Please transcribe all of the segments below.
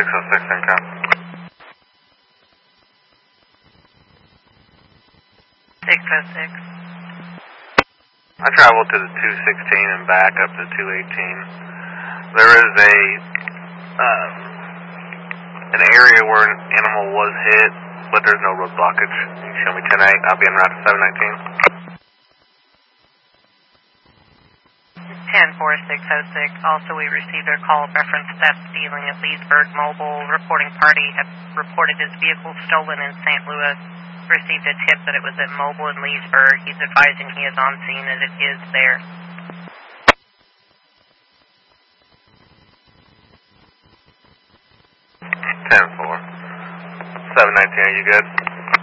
606 income. 606. I traveled to the 216 and back up to 218. There is an area where an animal was hit, but there's no road blockage. You show me 10-8, I'll be en route to 719. 10-4-606. Also, we received a call reference theft dealing at Leesburg Mobile. Reporting party had reported his vehicle stolen in St. Louis. Received a tip that it was at Mobile in Leesburg. He's advising he is on scene and it is there. Ten-4. 719, are you good?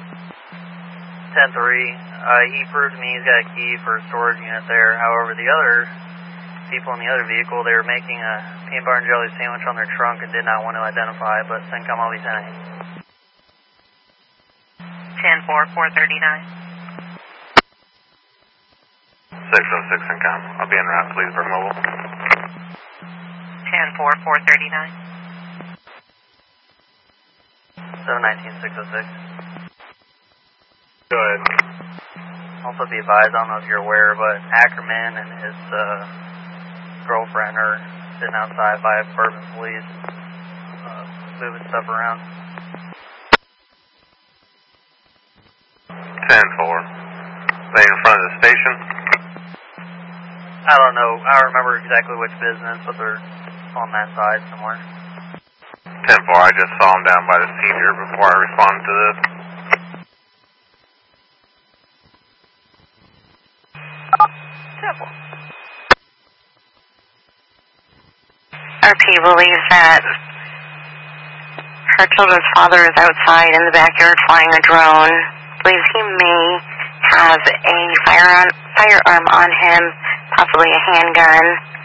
10-3. He proved to me he's got a key for a storage unit there. However, the other people in the other vehicle, they were making a peanut butter and jelly sandwich on their trunk and did not want to identify, but CENTCOM, I'll be 10-8. 10-4-439. 606 income. I'll be en route to Leesburg Mobile. 10-4-439. 719-606. Go ahead. Also be advised, I don't know if you're aware, but Ackerman and his girlfriend are sitting outside by Bourbon Police, moving stuff around. 10-4. They in front of the station? I don't know. I don't remember exactly which business, but they're on that side somewhere. 10-4. I just saw him down by the seat here before I responded to this. RP believes that her children's father is outside in the backyard flying a drone. Believes he may have a firearm on him, possibly a handgun.